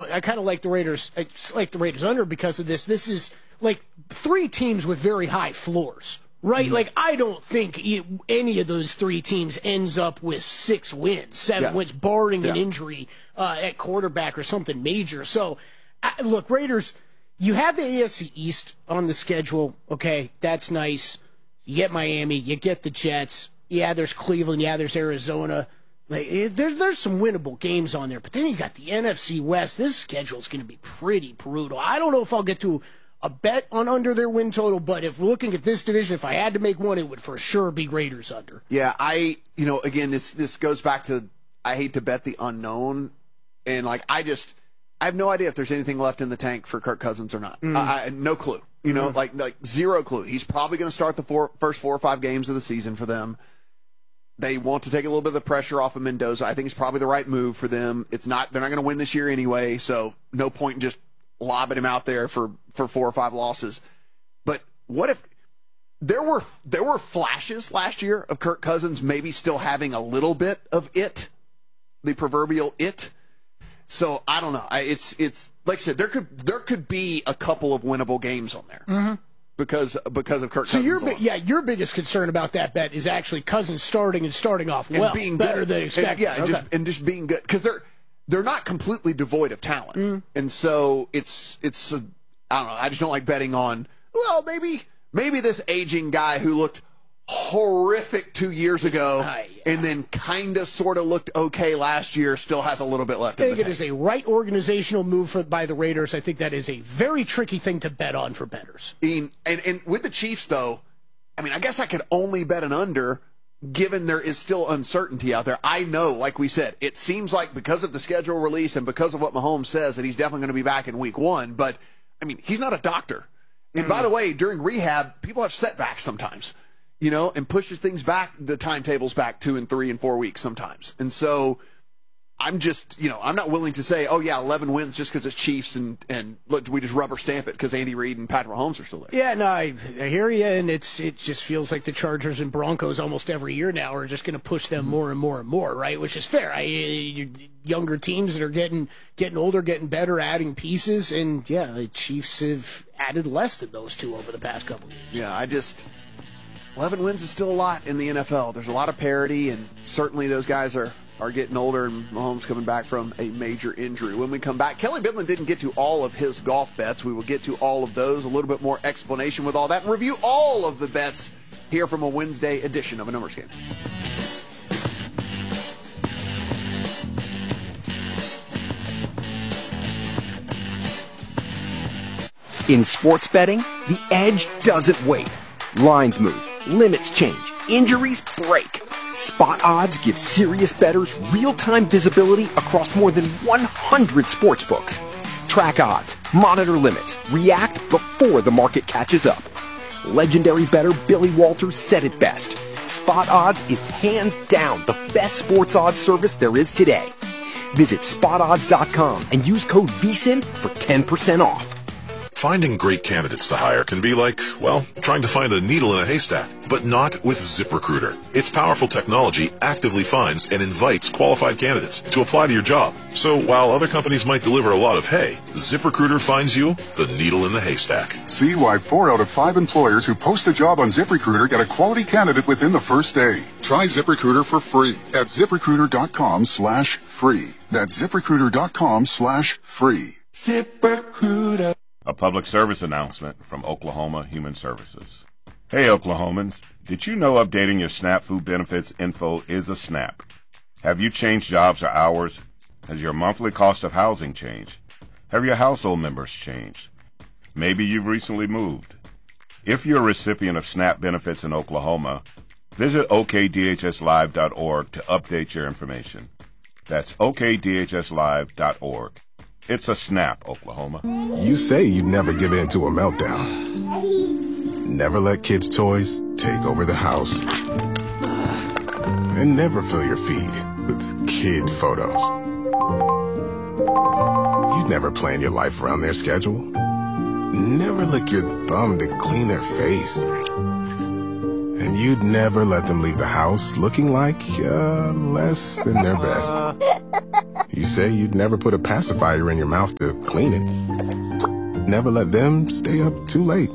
I kind of like the Raiders. I like the Raiders under because of this. This is like 3 teams with very high floors, right? Mm-hmm. Like I don't think any of those 3 teams ends up with 6 wins, 7 wins, barring an injury at quarterback or something major. So, look, Raiders. You have the AFC East on the schedule. Okay, that's nice. You get Miami. You get the Jets. Yeah, there's Cleveland. Yeah, there's Arizona. Like, there's some winnable games on there. But then you got the NFC West. This schedule is going to be pretty brutal. I don't know if I'll get to a bet on under their win total, but if we're looking at this division, if I had to make one, it would for sure be Raiders under. Yeah, again, this goes back to I hate to bet the unknown. And, I have no idea if there's anything left in the tank for Kirk Cousins or not. No clue. Like zero clue. He's probably going to start the first 4 or 5 games of the season for them. They want to take a little bit of the pressure off of Mendoza. I think it's probably the right move for them. They're not going to win this year anyway, so no point in just lobbing him out there for 4 or 5 losses. But what if there were flashes last year of Kirk Cousins maybe still having a little bit of it, the proverbial it? So I don't know. It's like I said, there could be a couple of winnable games on there because of Kirk Cousins. So your biggest concern about that bet is actually Cousins starting off well, being better good. than expected. And just being good because they're not completely devoid of talent, and so it's I don't know. I just don't like betting on. Well, maybe this aging guy who looked horrific 2 years ago and then kind of sort of looked okay last year still has a little bit left in the tank. I think it is a right organizational move by the Raiders. I think that is a very tricky thing to bet on for bettors. And with the Chiefs, though, I guess I could only bet an under given there is still uncertainty out there. I know, like we said, it seems like because of the schedule release and because of what Mahomes says that he's definitely going to be back in week 1, but, he's not a doctor. And by the way, during rehab, people have setbacks sometimes. And pushes things back, the timetables back 2 and 3 and 4 weeks sometimes. And so I'm just, I'm not willing to say, 11 wins just because it's Chiefs and we just rubber stamp it because Andy Reid and Patrick Mahomes are still there. Yeah, no, I hear you, and it just feels like the Chargers and Broncos almost every year now are just going to push them more and more and more, right? Which is fair. Younger teams that are getting older, getting better, adding pieces, and the Chiefs have added less than those 2 over the past couple of years. Yeah, 11 wins is still a lot in the NFL. There's a lot of parity, and certainly those guys are getting older, and Mahomes coming back from a major injury. When we come back, Kelly Bidlin didn't get to all of his golf bets. We will get to all of those, a little bit more explanation with all that, and review all of the bets here from a Wednesday edition of A Numbers Game. In sports betting, the edge doesn't wait. Lines move, limits change, injuries break. Spot Odds gives serious bettors real-time visibility across more than 100 sportsbooks. Track odds, monitor limits, react before the market catches up. Legendary bettor Billy Walters said it best. Spot Odds is hands down the best sports odds service there is today. Visit SpotOdds.com and use code VSIN for 10% off. Finding great candidates to hire can be like, trying to find a needle in a haystack, but not with ZipRecruiter. Its powerful technology actively finds and invites qualified candidates to apply to your job. So while other companies might deliver a lot of hay, ZipRecruiter finds you the needle in the haystack. See why 4 out of 5 employers who post a job on ZipRecruiter get a quality candidate within the first day. Try ZipRecruiter for free at ZipRecruiter.com/free. That's ZipRecruiter.com/free. ZipRecruiter. A public service announcement from Oklahoma Human Services. Hey Oklahomans, did you know updating your SNAP food benefits info is a snap? Have you changed jobs or hours? Has your monthly cost of housing changed? Have your household members changed? Maybe you've recently moved. If you're a recipient of SNAP benefits in Oklahoma, visit okdhslive.org to update your information. That's okdhslive.org. It's a snap, Oklahoma. You say you'd never give in to a meltdown. Never let kids' toys take over the house. And never fill your feed with kid photos. You'd never plan your life around their schedule. Never lick your thumb to clean their face. And you'd never let them leave the house looking like less than their best. You say you'd never put a pacifier in your mouth to clean it. Never let them stay up too late.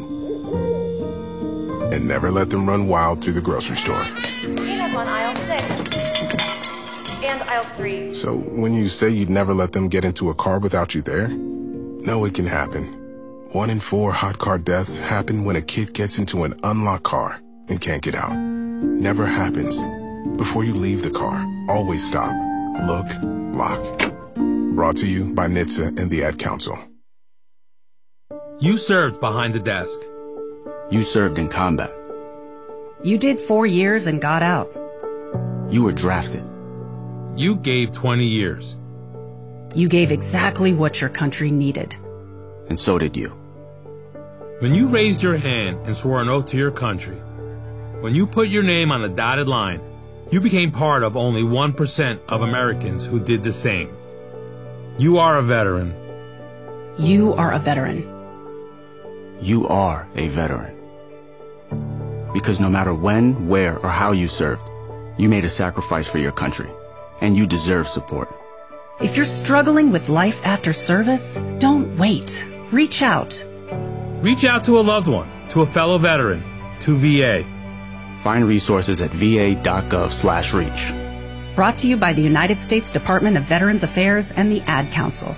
And never let them run wild through the grocery store. Peanuts on aisle 6 and aisle 3. So when you say you'd never let them get into a car without you there, no, it can happen. 1 in 4 hot car deaths happen when a kid gets into an unlocked car and can't get out. Never happens. Before you leave the car, always stop, look, lock. Brought to you by NHTSA and the Ad Council. You served behind the desk. You served in combat. You did 4 years and got out. You were drafted. You gave 20 years. You gave exactly what your country needed. And so did you. When you raised your hand and swore an oath to your country, when you put your name on the dotted line, you became part of only 1% of Americans who did the same. You are a veteran. You are a veteran. You are a veteran. Because no matter when, where, or how you served, you made a sacrifice for your country, and you deserve support. If you're struggling with life after service, don't wait. Reach out. Reach out to a loved one, to a fellow veteran, to VA. Find resources at va.gov/reach. Brought to you by the United States Department of Veterans Affairs and the Ad Council.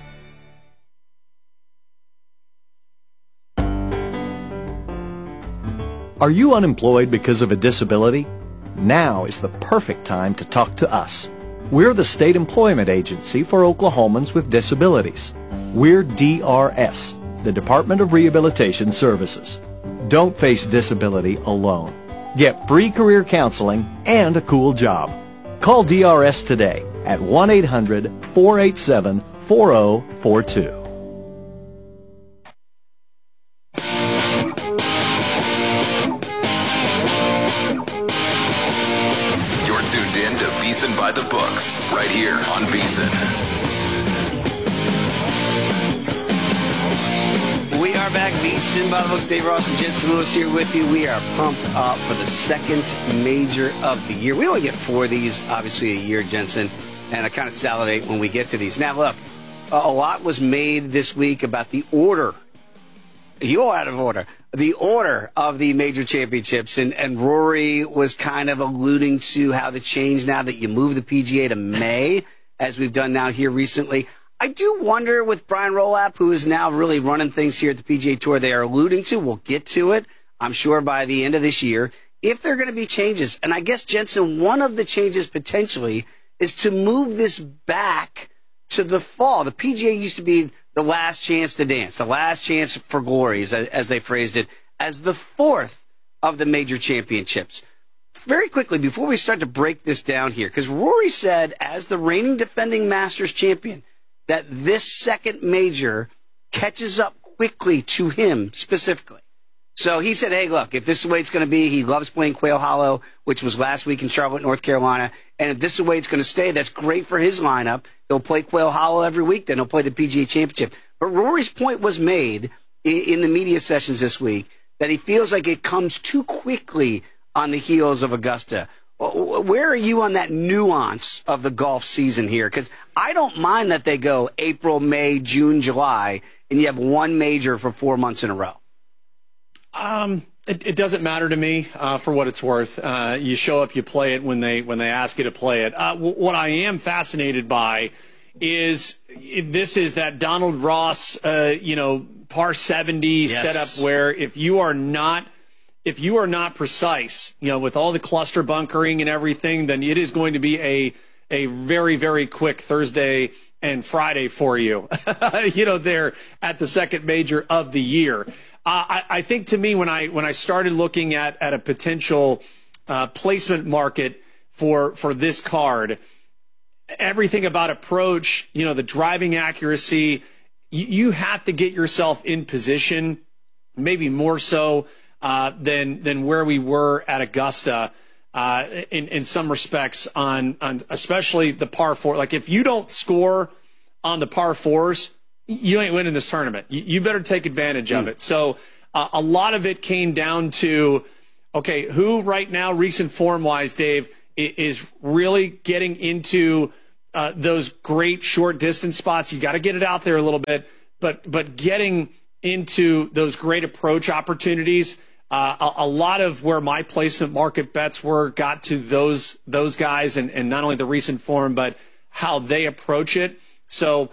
Are you unemployed because of a disability? Now is the perfect time to talk to us. We're the state employment agency for Oklahomans with disabilities. We're DRS, the Department of Rehabilitation Services. Don't face disability alone. Get free career counseling and a cool job. Call DRS today at 1-800-487-4042. VSiN by the books, right here on VSiN. We are back. VSiN by the books. Dave Ross and Jensen Lewis here with you. We are pumped up for the second major of the year. We only get 4 of these, obviously, a year, Jensen, and I kind of salivate when we get to these. Now, look, a lot was made this week about the order. You're out of order. The order of the major championships, and Rory was kind of alluding to how the change now that you move the PGA to May, as we've done now here recently. I do wonder with Brian Rolapp, who is now really running things here at the PGA Tour, they are alluding to, we'll get to it, I'm sure by the end of this year, if there are going to be changes. And I guess, Jensen, one of the changes potentially is to move this back to the fall. The PGA used to be the last chance to dance, the last chance for glory, as they phrased it, as the 4th of the major championships. Very quickly, before we start to break this down here, because Rory said, as the reigning defending Masters champion, that this second major catches up quickly to him specifically. So he said, hey, look, if this is the way it's going to be, he loves playing Quail Hollow, which was last week in Charlotte, North Carolina, and if this is the way it's going to stay, that's great for his lineup. He'll play Quail Hollow every week, then he'll play the PGA Championship. But Rory's point was made in the media sessions this week that he feels like it comes too quickly on the heels of Augusta. Where are you on that nuance of the golf season here? Because I don't mind that they go April, May, June, July, and you have one major for 4 months in a row. It doesn't matter to me for what it's worth. You show up, you play it when they ask you to play it. What I am fascinated by is this is that Donald Ross, par 70 setup where if you are not precise, with all the cluster bunkering and everything, then it is going to be a very, very quick Thursday and Friday for you, there at the second major of the year. I think to me, when I started looking at a potential placement market for this card, everything about approach, the driving accuracy, you have to get yourself in position, maybe more so than where we were at Augusta in some respects on especially the par 4. Like if you don't score on the par 4s, you ain't winning this tournament. You better take advantage of it. So a lot of it came down to, okay, who right now, recent form-wise, Dave, is really getting into those great short distance spots. You got to get it out there a little bit, but getting into those great approach opportunities. A lot of where my placement market bets got to those guys, and not only the recent form, but how they approach it. So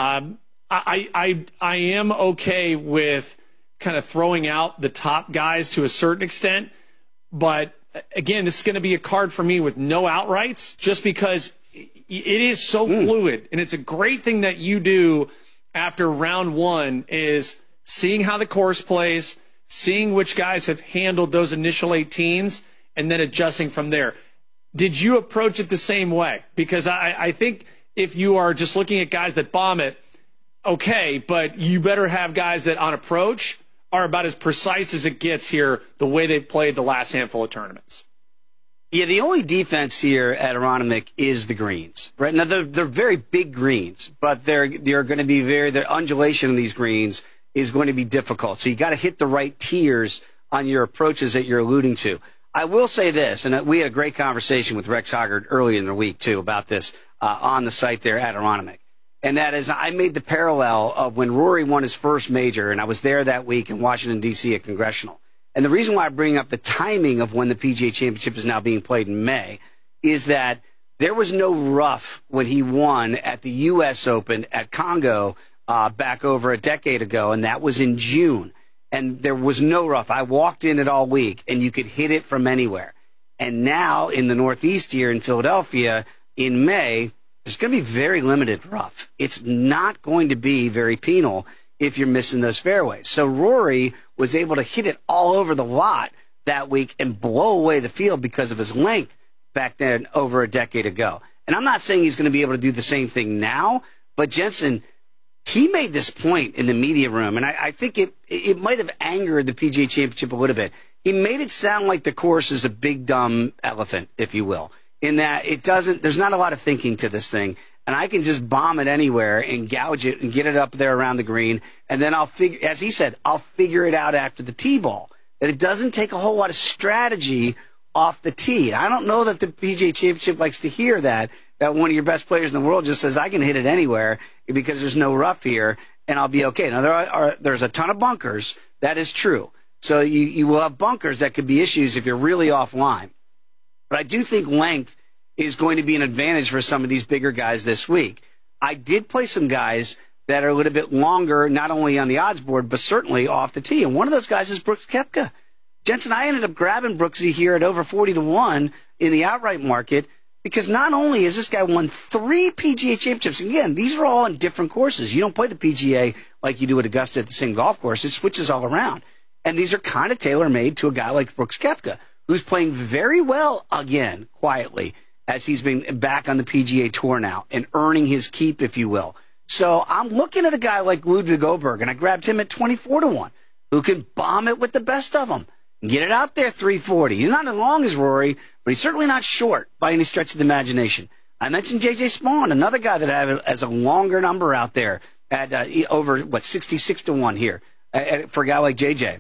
I am okay with kind of throwing out the top guys to a certain extent, but again, this is going to be a card for me with no outrights, just because it is so fluid, and it's a great thing that you do after round one is seeing how the course plays, seeing which guys have handled those initial 18s, and then adjusting from there. Did you approach it the same way? Because I think if you are just looking at guys that bomb it, okay, but you better have guys that on approach are about as precise as it gets here, the way they've played the last handful of tournaments. Yeah, the only defense here at Aronimink is the greens. Right now, they're very big greens, but they're going to be the undulation of these greens is going to be difficult. So you got to hit the right tiers on your approaches that you're alluding to. I will say this, and we had a great conversation with Rex Hoggard earlier in the week too about this on the site there at Aronimink. And that is, I made the parallel of when Rory won his first major, and I was there that week in Washington, D.C. at Congressional. And the reason why I bring up the timing of when the PGA Championship is now being played in May is that there was no rough when he won at the U.S. Open at Congo back over a decade ago, and that was in June. And there was no rough. I walked in it all week, and you could hit it from anywhere. And now in the Northeast here in Philadelphia in May, there's going to be very limited rough. It's not going to be very penal if you're missing those fairways. So Rory was able to hit it all over the lot that week and blow away the field because of his length back then over a decade ago. And I'm not saying he's going to be able to do the same thing now, but Jensen, he made this point in the media room, and I think it might have angered the PGA Championship a little bit. He made it sound like the course is a big, dumb elephant, if you will, in that there's not a lot of thinking to this thing, and I can just bomb it anywhere and gouge it and get it up there around the green, and then as he said, I'll figure it out after the tee ball. That it doesn't take a whole lot of strategy off the tee. I don't know that the PGA Championship likes to hear that one of your best players in the world just says, I can hit it anywhere because there's no rough here, and I'll be okay. Now, there's a ton of bunkers. That is true. So you will have bunkers that could be issues if you're really offline. But I do think length is going to be an advantage for some of these bigger guys this week. I did play some guys that are a little bit longer, not only on the odds board, but certainly off the tee. And one of those guys is Brooks Koepka. Jensen, I ended up grabbing Brooksy here at over 40-1 in the outright market because not only has this guy won 3 PGA championships, again, these are all on different courses. You don't play the PGA like you do at Augusta at the same golf course. It switches all around. And these are kind of tailor-made to a guy like Brooks Koepka, who's playing very well again, quietly, as he's been back on the PGA Tour now and earning his keep, if you will. So I'm looking at a guy like Ludwig Åberg, and I grabbed him at 24-1, who can bomb it with the best of them and get it out there 340. He's not as long as Rory, but he's certainly not short by any stretch of the imagination. I mentioned J.J. Spawn, another guy that I have as a longer number out there at over, 66-1 here for a guy like J.J.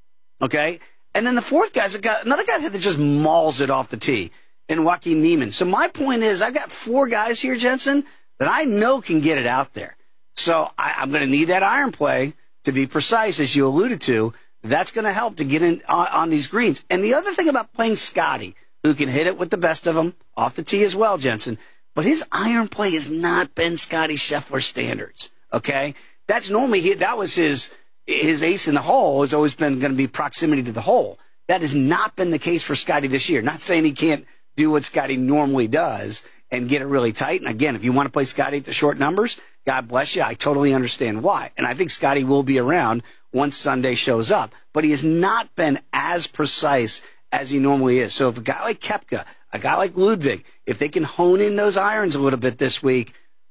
Okay? And then the fourth guy's another guy that just mauls it off the tee, and Joaquin Niemann. So my point is, I've got 4 guys here, Jensen, that I know can get it out there. So I'm going to need that iron play to be precise, as you alluded to. That's going to help to get in on these greens. And the other thing about playing Scotty, who can hit it with the best of them off the tee as well, Jensen, but his iron play has not been Scotty Scheffler standards. Okay, that's normally that was his ace in the hole has always been going to be proximity to the hole. That has not been the case for Scotty this year. Not saying he can't do what Scotty normally does and get it really tight. And again, if you want to play Scotty at the short numbers, God bless you. I totally understand why. And I think Scotty will be around once Sunday shows up. But he has not been as precise as he normally is. So if a guy like Koepka, a guy like Ludwig, if they can hone in those irons a little bit this week,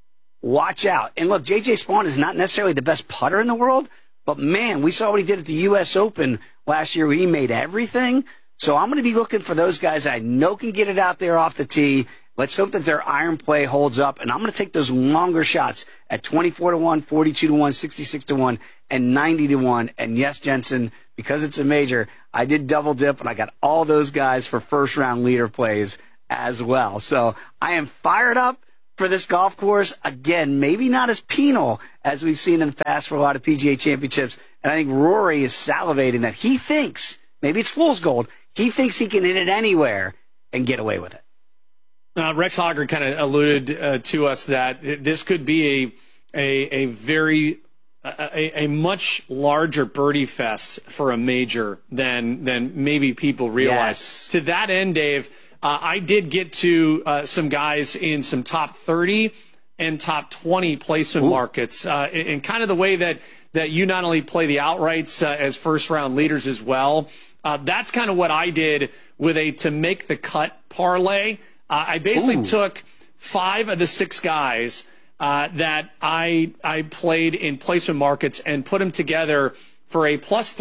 watch out. And look, J.J. Spawn is not necessarily the best putter in the world, but man, we saw what he did at the U.S. Open last year where he made everything. So I'm going to be looking for those guys I know can get it out there off the tee. Let's hope that their iron play holds up. And I'm going to take those longer shots at 24-1, 42-1, 66-1, and 90-1. And yes, Jensen, because it's a major, I did double dip, and I got all those guys for first-round leader plays as well. So I am fired up for this golf course. Again, maybe not as penal as we've seen in the past for a lot of PGA championships. And I think Rory is salivating that he thinks, maybe it's fool's gold, he thinks he can hit it anywhere and get away with it. Rex Hoggard kind of alluded to us that this could be a very much larger birdie fest for a major than maybe people realize. Yes. To that end, Dave, I did get to some guys in some top 30 and top 20 placement markets, in kind of the way that you not only play the outrights as first round leaders as well. That's kind of what I did with a to make the cut parlay. I basically took 5 of the 6 guys that I played in placement markets and put them together for a plus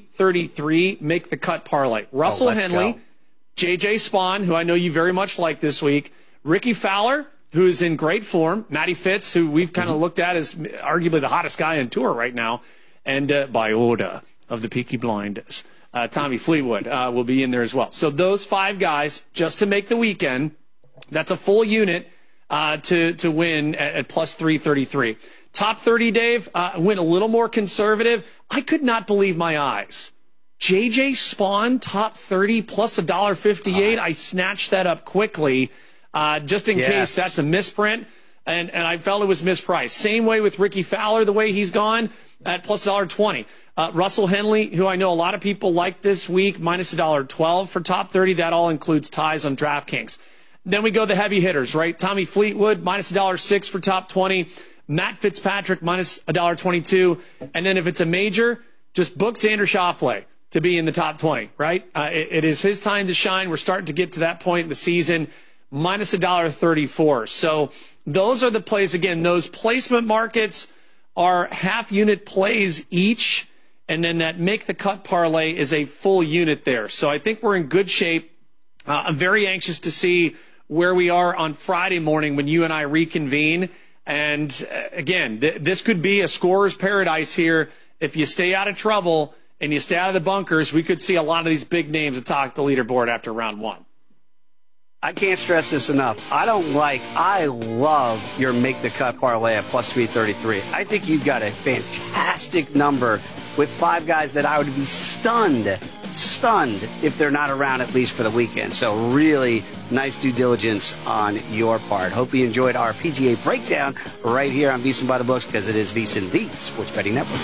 333 make the cut parlay. Russell Henley, J.J. Spawn, who I know you very much like this week, Ricky Fowler, who's in great form, Matty Fitz, who we've kind of looked at as arguably the hottest guy on tour right now, and by order of the Peaky Blinders, Tommy Fleetwood will be in there as well. So those 5 guys, just to make the weekend, that's a full unit to win at plus 333. Top 30, Dave, went a little more conservative. I could not believe my eyes. J.J. Spawn, top 30, plus $1.58. I snatched that up quickly, just in case that's a misprint, and I felt it was mispriced. Same way with Ricky Fowler, the way he's gone, at plus $1.20. Russell Henley, who I know a lot of people like this week, minus $1.12 for top 30. That all includes ties on DraftKings. Then we go the heavy hitters, right? Tommy Fleetwood, minus $1.06 for top 20. Matt Fitzpatrick, minus $1.22. And then if it's a major, just book Xander Schauffele to be in the top 20, right? It is his time to shine. We're starting to get to that point in the season, minus $1.34. So those are the plays. Again, those placement markets are half-unit plays each, and then that make-the-cut parlay is a full unit there. So I think we're in good shape. I'm very anxious to see where we are on Friday morning when you and I reconvene. And again, this could be a scorer's paradise here. If you stay out of trouble and you stay out of the bunkers, we could see a lot of these big names atop the leaderboard after round 1. I can't stress this enough. I love your make the cut parlay at plus 333. I think you've got a fantastic number with 5 guys that I would be stunned if they're not around at least for the weekend. So really nice due diligence on your part. Hope you enjoyed our PGA breakdown right here on VSiN by the Books, because it is VSiN, the Sports Betting Network.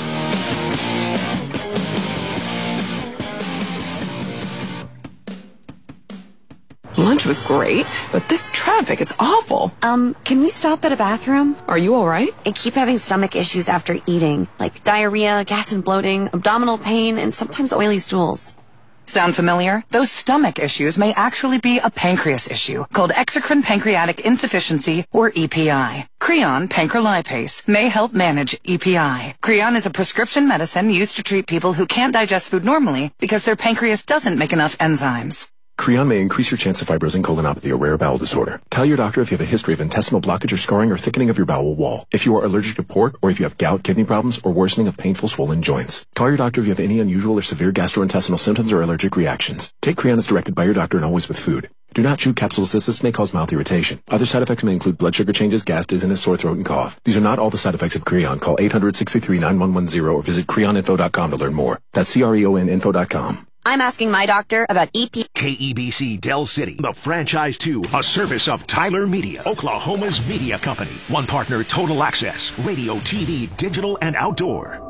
Lunch was great, but this traffic is awful. Can we stop at a bathroom? Are you all right? I keep having stomach issues after eating, like diarrhea, gas and bloating, abdominal pain, and sometimes oily stools. Sound familiar? Those stomach issues may actually be a pancreas issue called exocrine pancreatic insufficiency, or EPI. Creon pancrelipase may help manage EPI. Creon is a prescription medicine used to treat people who can't digest food normally because their pancreas doesn't make enough enzymes. Creon may increase your chance of fibrosing colonopathy, a rare bowel disorder. Tell your doctor if you have a history of intestinal blockage or scarring or thickening of your bowel wall. If you are allergic to pork, or if you have gout, kidney problems, or worsening of painful swollen joints. Call your doctor if you have any unusual or severe gastrointestinal symptoms or allergic reactions. Take Creon as directed by your doctor and always with food. Do not chew capsules as this may cause mouth irritation. Other side effects may include blood sugar changes, gas, dizziness, sore throat, and cough. These are not all the side effects of Creon. Call 800-633-9110 or visit creoninfo.com to learn more. That's CREONinfo.com. I'm asking my doctor about EP. KEBC Del City, the franchise 2, a service of Tyler Media, Oklahoma's media company. One partner, Total Access, radio, TV, digital, and outdoor.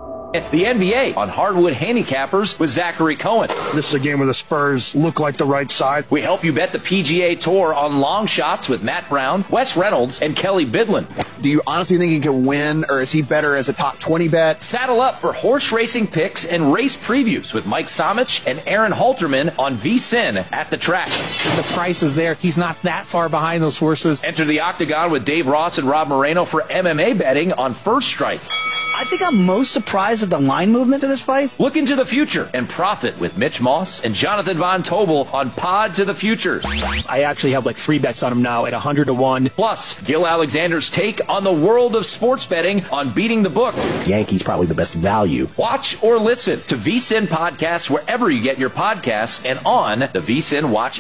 The NBA on Hardwood Handicappers with Zachary Cohen. This is a game where the Spurs look like the right side. We help you bet the PGA Tour on long shots with Matt Brown, Wes Reynolds, and Kelly Bidlin. Do you honestly think he can win, or is he better as a top 20 bet? Saddle up for horse racing picks and race previews with Mike Somich and Aaron Halterman on VSiN at the track. The price is there. He's not that far behind those horses. Enter the Octagon with Dave Ross and Rob Moreno for MMA betting on First Strike. I think I'm most surprised at the line movement of this fight. Look into the future and profit with Mitch Moss and Jonathan Von Tobel on Pod to the Futures. I actually have like 3 bets on him now at 100-1. Plus, Gil Alexander's take on the world of sports betting on Beating the Book. Yankees probably the best value. Watch or listen to VSiN podcasts wherever you get your podcasts and on the VSiN Watch app.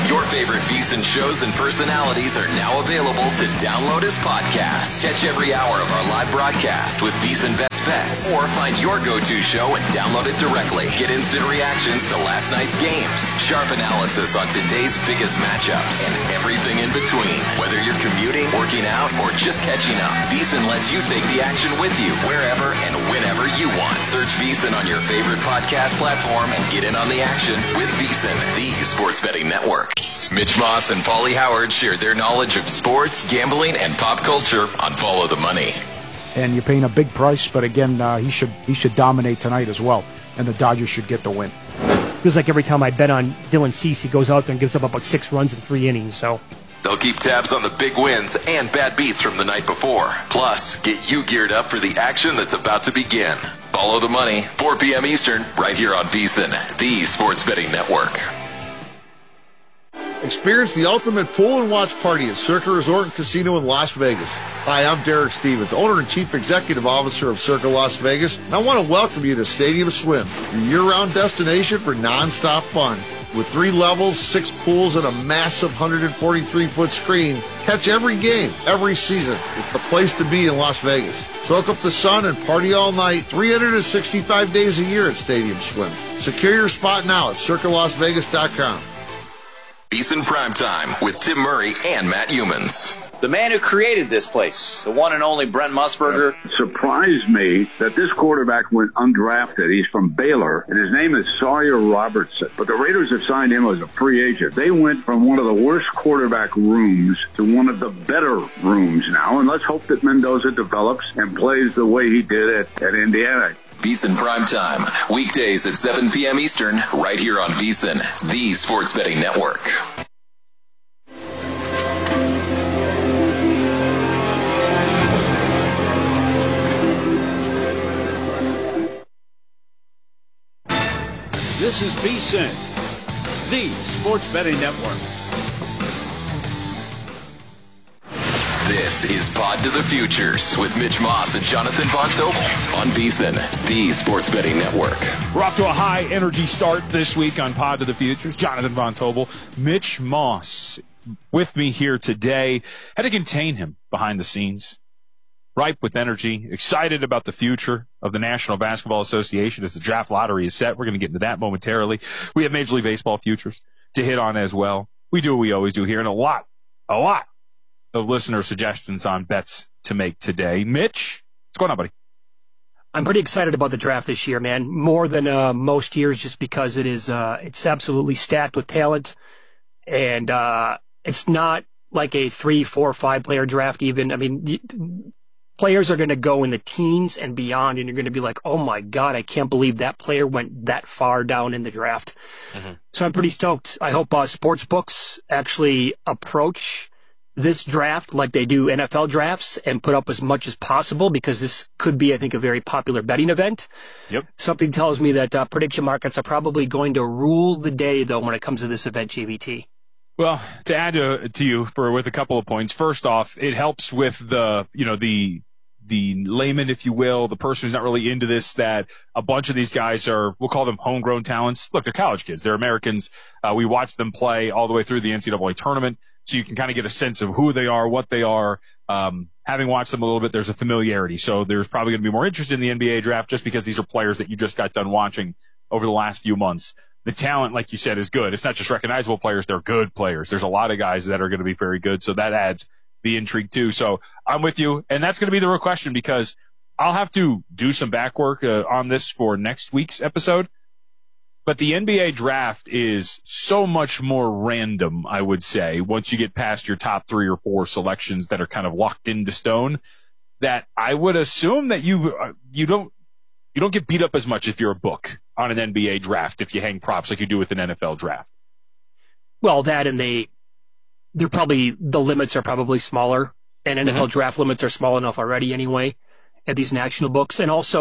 Your favorite VSiN shows and personalities are now available to download as podcasts. Catch every hour of our live broadcast with VSiN Best Bets, or find your go-to show and download it directly. Get instant reactions to last night's games, sharp analysis on today's biggest matchups, and everything in between. Whether you're commuting, working out, or just catching up, VSiN lets you take the action with you wherever and whenever you want. Search VSiN on your favorite podcast platform and get in on the action with VSiN, the sports betting network. Mitch Moss and Paulie Howard share their knowledge of sports, gambling, and pop culture on Follow the Money. And you're paying a big price, but again, he should dominate tonight as well, and the Dodgers should get the win. Feels like every time I bet on Dylan Cease, he goes out there and gives up about 6 runs in 3 innings. So they'll keep tabs on the big wins and bad beats from the night before. Plus, get you geared up for the action that's about to begin. Follow the Money, 4 p.m. Eastern, right here on VSiN, the sports betting network. Experience the ultimate pool and watch party at Circa Resort and Casino in Las Vegas. Hi, I'm Derek Stevens, owner and chief executive officer of Circa Las Vegas, and I want to welcome you to Stadium Swim, your year-round destination for non-stop fun. With 3 levels, 6 pools, and a massive 143-foot screen, catch every game, every season. It's the place to be in Las Vegas. Soak up the sun and party all night, 365 days a year at Stadium Swim. Secure your spot now at CircaLasVegas.com. VSiN Primetime with Tim Murray and Matt Humans. The man who created this place, the one and only Brent Musburger. It surprised me that this quarterback went undrafted. He's from Baylor, and his name is Sawyer Robertson. But the Raiders have signed him as a free agent. They went from one of the worst quarterback rooms to one of the better rooms now, and let's hope that Mendoza develops and plays the way he did at Indiana. VSiN Primetime, weekdays at 7 p.m. Eastern, right here on VSiN, the sports betting network. This is VSiN, the sports betting network. This is Pod to the Futures with Mitch Moss and Jonathan Von Tobel on VSiN, the sports betting network. We're off to a high-energy start this week on Pod to the Futures. Jonathan Von Tobel, Mitch Moss with me here today. Had to contain him behind the scenes. Ripe with energy, excited about the future of the National Basketball Association as the draft lottery is set. We're going to get into that momentarily. We have Major League Baseball futures to hit on as well. We do what we always do here, and a lot of listener suggestions on bets to make today. Mitch, what's going on, buddy? I'm pretty excited about the draft this year, man. More than most years, just because it's absolutely stacked with talent, and it's not like a 3, 4, 5 player draft. Even, I mean, players are going to go in the teens and beyond, and you're going to be like, oh my God, I can't believe that player went that far down in the draft. Mm-hmm. So I'm pretty stoked. I hope sports books actually approach this draft like they do NFL drafts and put up as much as possible, because this could be, I think, a very popular betting event. Yep. Something tells me that prediction markets are probably going to rule the day, though, when it comes to this event, GBT. Well, to add to you with a couple of points. First off, it helps with the layman, if you will, the person who's not really into this, that a bunch of these guys are, we'll call them homegrown talents. Look, they're college kids. They're Americans. We watch them play all the way through the NCAA tournament, so you can kind of get a sense of who they are, what they are. Having watched them a little bit, there's a familiarity. So there's probably going to be more interest in the NBA draft just because these are players that you just got done watching over the last few months. The talent, like you said, is good. It's not just recognizable players. They're good players. There's a lot of guys that are going to be very good, so that adds the intrigue too. So I'm with you, and that's going to be the real question, because I'll have to do some back work on this for next week's episode. But the NBA draft is so much more random, I would say, once you get past your top 3 or 4 selections that are kind of locked into stone, that I would assume that you don't get beat up as much if you're a book on an NBA draft if you hang props like you do with an NFL draft. Well, that, and they're probably, the limits are probably smaller, and NFL draft limits are small enough already anyway at these national books. And also,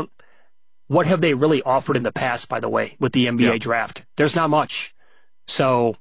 what have they really offered in the past, by the way, with the NBA draft? There's not much. So,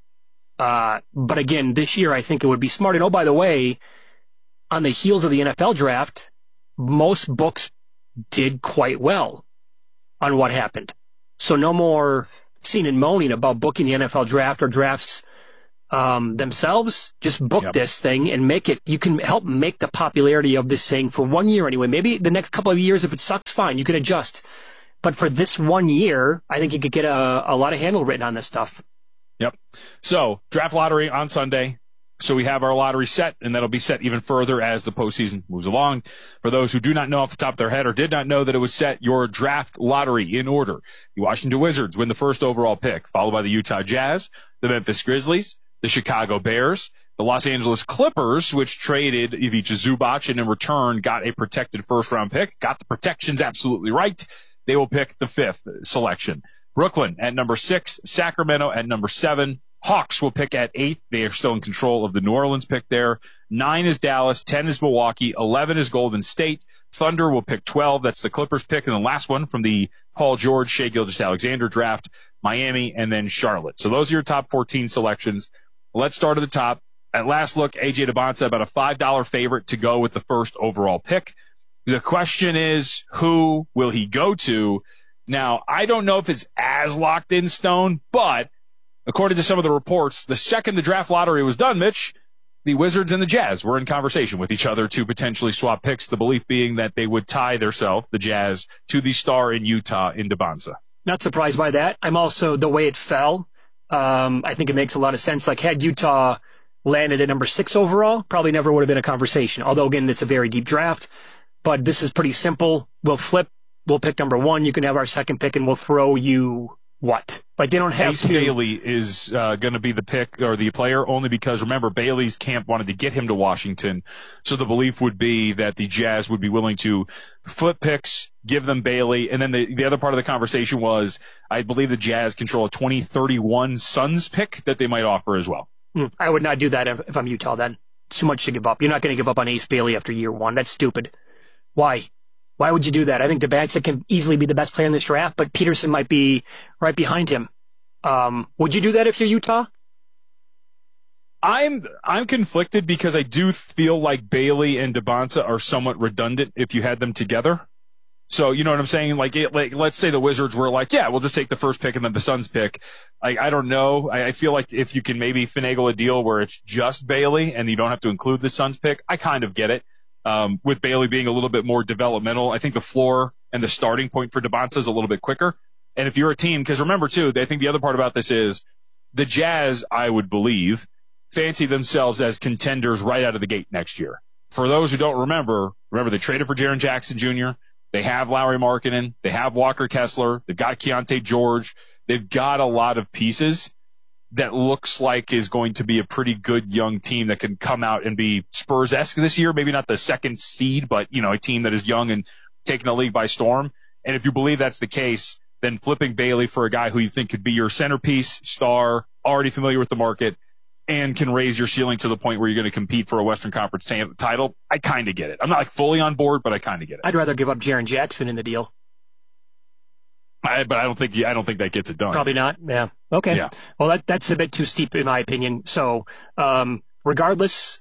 but again, this year I think it would be smart. And by the way, on the heels of the NFL draft, most books did quite well on what happened. So no more seen and moaning about booking the NFL draft or drafts themselves, just book this thing and make it. You can help make the popularity of this thing for 1 year anyway. Maybe the next couple of years, if it sucks, fine, you can adjust. But for this 1 year, I think you could get a lot of handle written on this stuff. Yep. So, draft lottery on Sunday. So we have our lottery set, and that'll be set even further as the postseason moves along. For those who do not know off the top of their head or did not know that it was set, your draft lottery in order. The Washington Wizards win the first overall pick, followed by the Utah Jazz, the Memphis Grizzlies, the Chicago Bears, the Los Angeles Clippers, which traded Ivica Zubac and in return got a protected first-round pick, got the protections absolutely right. They will pick the 5th selection. Brooklyn at number 6, Sacramento at number 7. Hawks will pick at 8th. They are still in control of the New Orleans pick there. 9 is Dallas. 10 is Milwaukee. 11 is Golden State. Thunder will pick 12. That's the Clippers pick. And the last one from the Paul George, Shai Gilgeous-Alexander draft, Miami, and then Charlotte. So those are your top 14 selections. Let's start at the top. At last look, AJ Dybantsa, about a $5 favorite to go with the first overall pick. The question is, who will he go to? Now, I don't know if it's as locked in stone, but according to some of the reports, the second the draft lottery was done, Mitch, the Wizards and the Jazz were in conversation with each other to potentially swap picks, the belief being that they would tie theirself, the Jazz, to the star in Utah in Dybantsa. Not surprised by that. I'm also, the way it fell, I think it makes a lot of sense. Like, had Utah landed at number 6 overall, probably never would have been a conversation. Although, again, it's a very deep draft. But this is pretty simple. We'll flip. We'll pick number 1. You can have our second pick, and we'll throw you what? Like, they don't have Ace to. Bailey is going to be the pick or the player only because, remember, Bailey's camp wanted to get him to Washington. So the belief would be that the Jazz would be willing to flip picks, give them Bailey. And then the other part of the conversation was, I believe the Jazz control a 2031 Suns pick that they might offer as well. I would not do that if I'm Utah then. It's too much to give up. You're not going to give up on Ace Bailey after year 1. That's stupid. Why? Why would you do that? I think Dybantsa can easily be the best player in this draft, but Peterson might be right behind him. Would you do that if you're Utah? I'm conflicted because I do feel like Bailey and Dybantsa are somewhat redundant if you had them together. So, you know what I'm saying? Like let's say the Wizards were like, yeah, we'll just take the first pick and then the Suns pick. I don't know. I feel like if you can maybe finagle a deal where it's just Bailey and you don't have to include the Suns pick, I kind of get it. With Bailey being a little bit more developmental, I think the floor and the starting point for Dybantsa is a little bit quicker. And if you're a team, because remember too, I think the other part about this is the Jazz, I would believe, fancy themselves as contenders right out of the gate next year. For those who don't remember they traded for Jaren Jackson Jr. They have Lauri Markkanen. They have Walker Kessler. They've got Keontae George. They've got a lot of pieces that looks like is going to be a pretty good young team that can come out and be Spurs-esque this year. Maybe not the second seed, but, you know, a team that is young and taking the league by storm. And if you believe that's the case, then flipping Bailey for a guy who you think could be your centerpiece, star, already familiar with the market, and can raise your ceiling to the point where you're going to compete for a Western Conference title, I kind of get it. I'm not like fully on board, but I kind of get it. I'd rather give up Jaren Jackson in the deal. But I don't think that gets it done. Probably not. Yeah. Okay. Yeah. Well, that's a bit too steep in my opinion. So, regardless,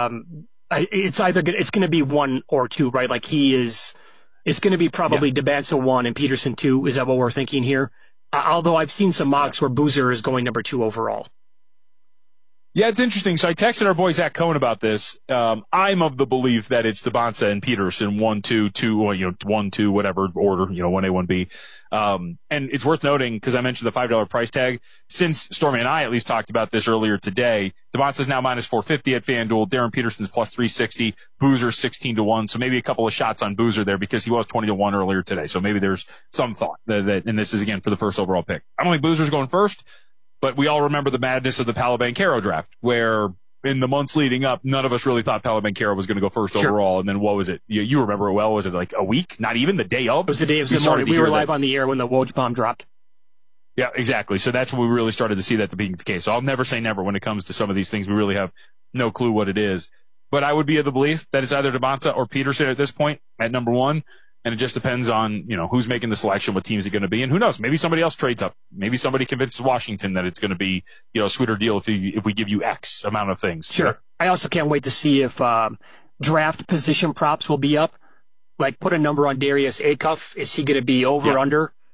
it's going to be 1 or 2, right? Like it's going to be probably Dybantsa 1 and Peterson 2. Is that what we're thinking here? Although I've seen some mocks where Boozer is going number 2 overall. Yeah, it's interesting. So I texted our boy Zach Cohen about this. I'm of the belief that it's Dybantsa and Peterson 1, 2, 2, 1, 2, whatever order, 1A, 1B. And it's worth noting, because I mentioned the $5 price tag, since Stormy and I at least talked about this earlier today, Dybantsa's now minus 450 at FanDuel, Darren Peterson's plus 360, Boozer 16-1. So maybe a couple of shots on Boozer there because he was 20-1 earlier today. So maybe there's some thought that and this is again for the first overall pick. I don't think Boozer's going first. But we all remember the madness of the Paolo Banchero draft, where in the months leading up, none of us really thought Paolo Banchero was going to go first overall. And then what was it? You remember it well. Was it like a week? Not even the day of? It was the day of the morning. We were live on the air when the Woj bomb dropped. Yeah, exactly. So that's when we really started to see that being the case. So I'll never say never when it comes to some of these things. We really have no clue what it is. But I would be of the belief that it's either Dybantsa or Peterson at this point at number 1. And it just depends on, who's making the selection, what team's it going to be. And who knows? Maybe somebody else trades up. Maybe somebody convinces Washington that it's going to be, a sweeter deal if we give you X amount of things. Sure. I also can't wait to see if draft position props will be up. Like, put a number on Darius Acuff. Is he going to be over, under?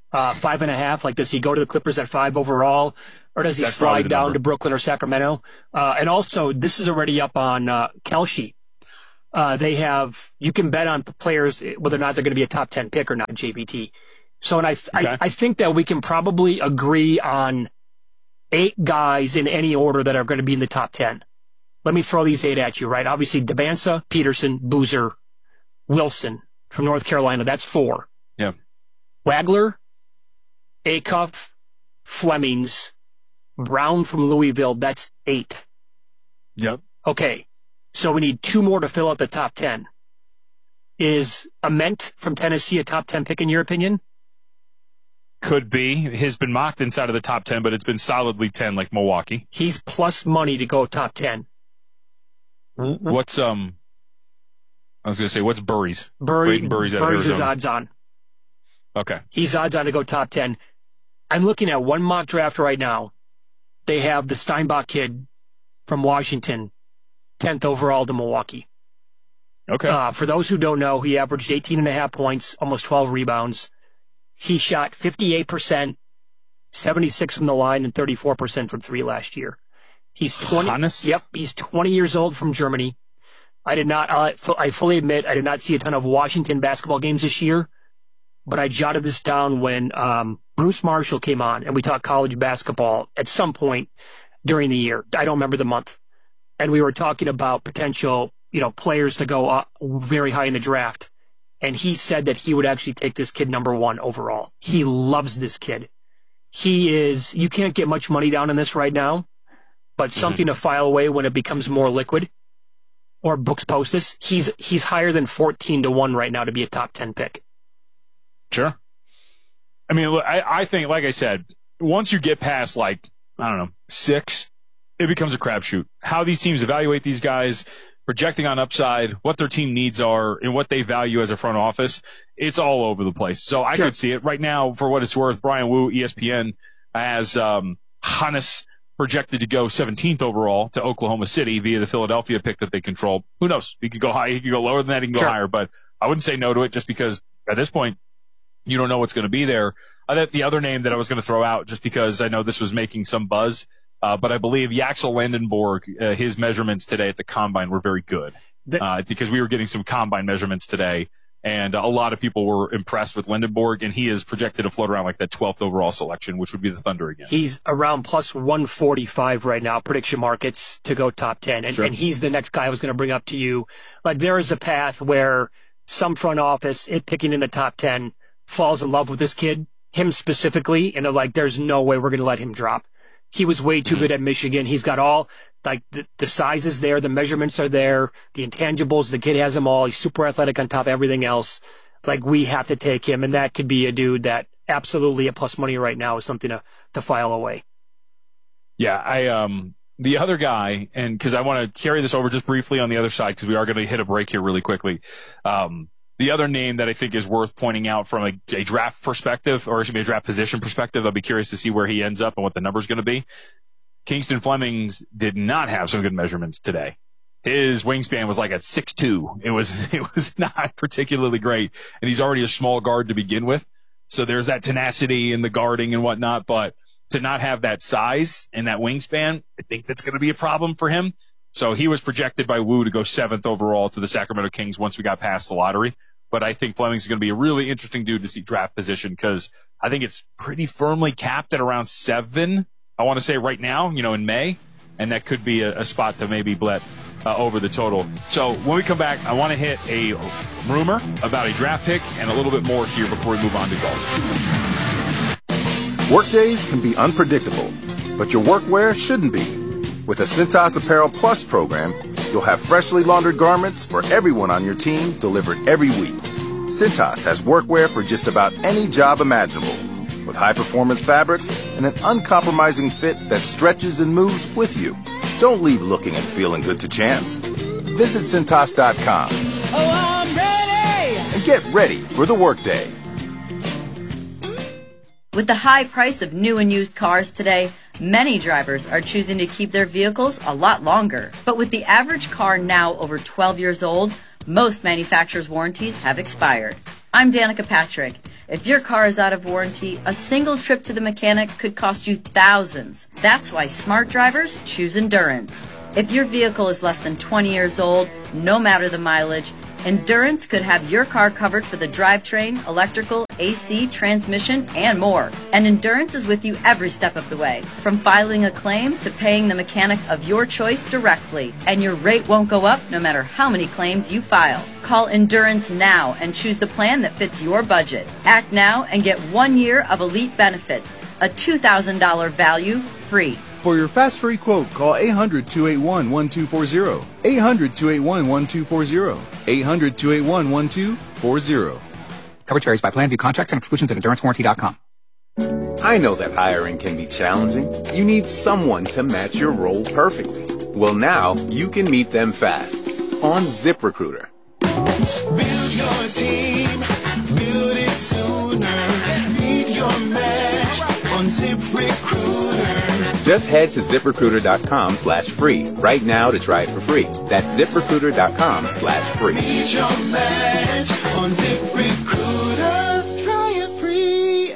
5.5. Like, does he go to the Clippers at 5 overall, or does he That's slide down number. to Brooklyn or Sacramento? And also, this is already up on Kalshi. They have, you can bet on players whether or not they're going to be a top 10 pick or not, JBT. So, and I think that we can probably agree on 8 guys in any order that are going to be in the top 10. Let me throw these 8 at you, right? Obviously, Debansa, Peterson, Boozer, Wilson from North Carolina. That's 4. Yeah. Wagler, Acuff, Flemings, Brown from Louisville. That's 8. Yep. Okay. So we need 2 more to fill out the top 10. Is Ament from Tennessee a top 10 pick in your opinion? Could be. He's been mocked inside of the top 10, but it's been solidly 10 like Milwaukee. He's plus money to go top 10. What's, I was going to say, what's Burry's? Burry's is odds on. Okay. He's odds on to go top 10. I'm looking at one mock draft right now. They have the Steinbach kid from Washington, 10th overall to Milwaukee. Okay. For those who don't know, he averaged 18.5 points, almost 12 rebounds. He shot 58%, 76 from the line, and 34% from 3 last year. He's 20. Hannes? Yep, he's 20 years old from Germany. I fully admit I did not see a ton of Washington basketball games this year, but I jotted this down when Bruce Marshall came on and we talked college basketball at some point during the year. I don't remember the month. And we were talking about potential, players to go up very high in the draft. And he said that he would actually take this kid number 1 overall. He loves this kid. You can't get much money down on this right now, but something to file away when it becomes more liquid, or books post this. He's higher than 14-1 right now to be a top 10 pick. Sure. I mean, look, I think, like I said, once you get past 6, it becomes a crapshoot. How these teams evaluate these guys, projecting on upside, what their team needs are, and what they value as a front office, it's all over the place. So I could see it right now. For what it's worth, Brian Wu, ESPN, has Hannes projected to go 17th overall to Oklahoma City via the Philadelphia pick that they control. Who knows? He could go high. He could go lower than that. He can go higher. But I wouldn't say no to it just because at this point, you don't know what's going to be there. The other name that I was going to throw out, just because I know this was making some buzz, but I believe Yaxel Landenborg, his measurements today at the Combine were very good. Because we were getting some Combine measurements today, and a lot of people were impressed with Landenborg, and he is projected to float around like that 12th overall selection, which would be the Thunder again. He's around plus 145 right now, prediction markets, to go top 10. And he's the next guy I was going to bring up to you. Like, there is a path where some front office, picking in the top 10, falls in love with this kid, him specifically, and they're like, there's no way we're going to let him drop. He was way too good at Michigan. He's got all, the size is there, the measurements are there, the intangibles, the kid has them all. He's super athletic on top of everything else. We have to take him, and that could be a dude that absolutely at plus money right now is something to file away. Yeah, the other guy, and because I want to carry this over just briefly on the other side, because we are going to hit a break here really quickly. The other name that I think is worth pointing out from a draft perspective, or it should be a draft position perspective, I'll be curious to see where he ends up and what the number's going to be. Kingston Flemings did not have some good measurements today. His wingspan was like at 6'2". It was not particularly great, and he's already a small guard to begin with. So there's that tenacity in the guarding and whatnot, but to not have that size and that wingspan, I think that's going to be a problem for him. So he was projected by Wu to go 7th overall to the Sacramento Kings once we got past the lottery. But I think Flemings is going to be a really interesting dude to see draft position, because I think it's pretty firmly capped at around 7, I want to say right now, in May. And that could be a spot to maybe bet over the total. So when we come back, I want to hit a rumor about a draft pick and a little bit more here before we move on to golf. Workdays can be unpredictable, but your workwear shouldn't be. With the Cintas Apparel Plus program, you'll have freshly laundered garments for everyone on your team delivered every week. Cintas has workwear for just about any job imaginable, with high-performance fabrics and an uncompromising fit that stretches and moves with you. Don't leave looking and feeling good to chance. Visit Cintas.com. Oh, I'm ready! And get ready for the workday. With the high price of new and used cars today, many drivers are choosing to keep their vehicles a lot longer. But with the average car now over 12 years old, most manufacturers' warranties have expired. I'm Danica Patrick. If your car is out of warranty, a single trip to the mechanic could cost you thousands. That's why smart drivers choose Endurance. If your vehicle is less than 20 years old, no matter the mileage, Endurance could have your car covered for the drivetrain, electrical, AC, transmission, and more. And Endurance is with you every step of the way, from filing a claim to paying the mechanic of your choice directly. And your rate won't go up no matter how many claims you file. Call Endurance now and choose the plan that fits your budget. Act now and get 1 year of elite benefits, a $2,000 value free. For your fast free quote, call 800-281-1240. 800-281-1240. 800-281-1240. Coverage varies by plan. View contracts and exclusions at EnduranceWarranty.com. I know that hiring can be challenging. You need someone to match your role perfectly. Well, now you can meet them fast on ZipRecruiter. Build your team, build it sooner. Meet your match on ZipRecruiter. Just head to ZipRecruiter.com/free right now to try it for free. That's ZipRecruiter.com/free. Meet your match on ZipRecruiter. Try it free.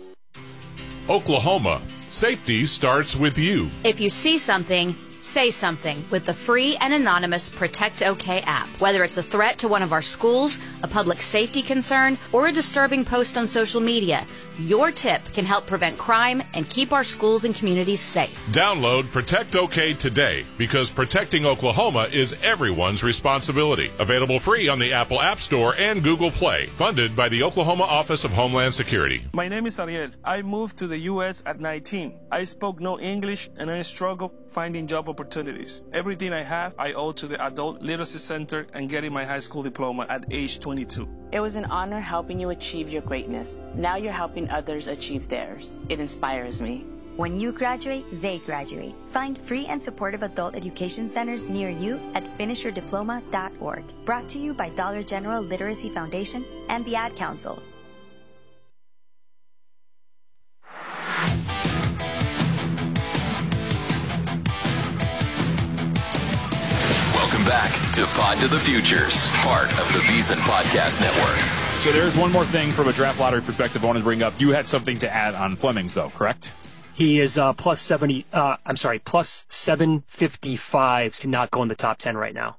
Oklahoma, safety starts with you. If you see something, say something with the free and anonymous Protect OK app. Whether it's a threat to one of our schools, a public safety concern, or a disturbing post on social media, your tip can help prevent crime and keep our schools and communities safe. Download Protect OK today, because protecting Oklahoma is everyone's responsibility. Available free on the Apple App Store and Google Play. Funded by the Oklahoma Office of Homeland Security. My name is Ariel. I moved to the U.S. at 19. I spoke no English and I struggled finding job opportunities. Everything I have, I owe to the Adult Literacy Center and getting my high school diploma at age 22. It was an honor helping you achieve your greatness. Now you're helping others achieve theirs. It inspires me. When you graduate, they graduate. Find free and supportive adult education centers near you at finishyourdiploma.org. Brought to you by Dollar General Literacy Foundation and the Ad Council. Welcome back to Pod to the Futures, part of the VSiN Podcast Network. So there's one more thing from a draft lottery perspective I wanted to bring up. You had something to add on Flemings, though, correct? He is plus 755 to not go in the top 10 right now.